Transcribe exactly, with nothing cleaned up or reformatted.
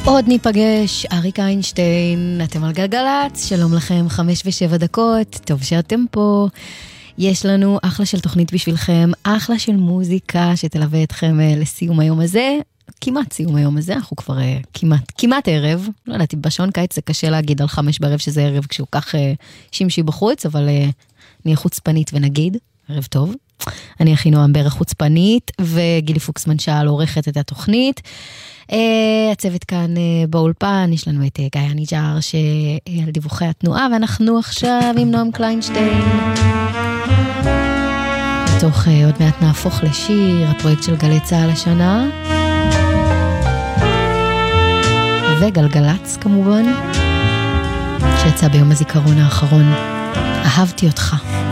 עוד ניפגש, אריק איינשטיין, אתם על גלגלץ, שלום לכם, חמש ושבע דקות, טוב שאתם פה. יש לנו אחלה של תוכנית בשבילכם, אחלה של מוזיקה שתלווה אתכם לסיום היום הזה, כמעט סיום היום הזה, אנחנו כבר כמעט, כמעט ערב, לא יודעת, בשעון קיץ זה קשה להגיד על חמש בערב שזה ערב כשהוא כך שימשי בחוץ, אבל נהיה חוצפנית ונגיד, ערב טוב. אני הכי נועם בערך חוצפנית, וגילי פוקסמן שאל עורכת את התוכנית. הצוות כאן באולפן, יש לנו את גיא ניג'ר שעל דיווחי התנועה, ואנחנו עכשיו עם נועם קליינשטיין. בתוך עוד מעט נהפוך לשיר, הפרויקט של גלי צהל השנה. וגלגלץ כמובן, שיצא ביום הזיכרון האחרון. אהבתי אותך.